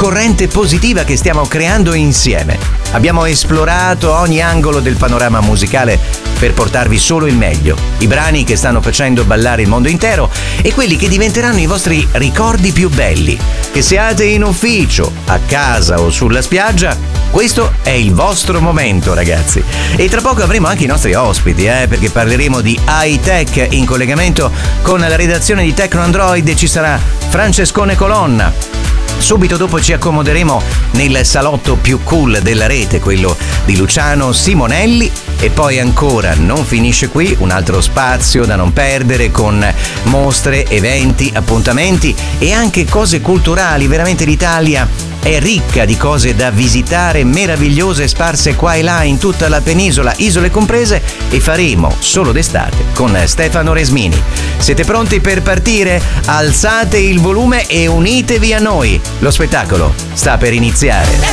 corrente positiva che stiamo creando insieme. Abbiamo esplorato ogni angolo del panorama musicale per portarvi solo il meglio, i brani che stanno facendo ballare il mondo intero e quelli che diventeranno i vostri ricordi più belli. Che siate in ufficio, a casa o sulla spiaggia, questo è il vostro momento, ragazzi. E tra poco avremo anche i nostri ospiti, perché parleremo di high tech in collegamento con la redazione di Tecno Android e ci sarà Francescone Colonna. Subito dopo ci accomoderemo nel salotto più cool della rete, quello di Luciano Simonelli, e poi ancora non finisce qui, un altro spazio da non perdere con mostre, eventi, appuntamenti e anche cose culturali. Veramente l'Italia è ricca di cose da visitare, meravigliose, sparse qua e là in tutta la penisola, isole comprese, e faremo solo d'estate con Stefano Resmini. Siete pronti per partire? Alzate il volume e unitevi a noi. Lo spettacolo sta per iniziare.